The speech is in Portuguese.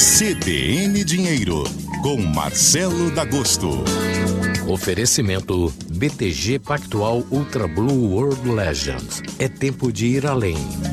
CBN Dinheiro, com Marcelo D'Agosto. Oferecimento BTG Pactual Ultra Blue World Legends. É tempo de ir além.